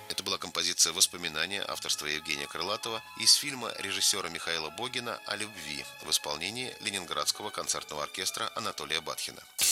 Это была композиция «Воспоминания» авторства Евгения Крылатова из фильма режиссера Михаила Богина «О любви» в исполнении Ленинградского концертного оркестра Анатолия Батхина.